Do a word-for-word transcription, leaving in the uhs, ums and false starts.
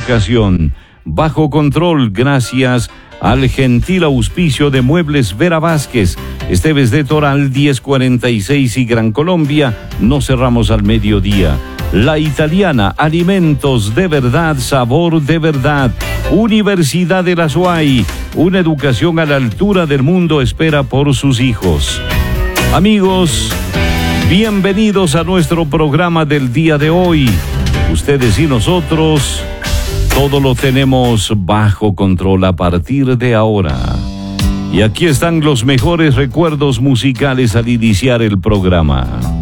ocasión. Bajo control, gracias al gentil auspicio de Muebles Vera Vázquez, Esteves de Toral diez cuarenta y seis y Gran Colombia. No cerramos al mediodía. La Italiana, alimentos de verdad, sabor de verdad. Universidad de la SUAY, una educación a la altura del mundo espera por sus hijos. Amigos, bienvenidos a nuestro programa del día de hoy. Ustedes y nosotros, todo lo tenemos bajo control a partir de ahora. Y aquí están los mejores recuerdos musicales al iniciar el programa.